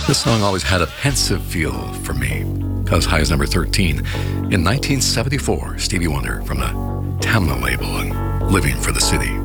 This song always had a pensive feel for me. Got as high as number 13 in 1974, Stevie Wonder from the Tamla label and Living for the City.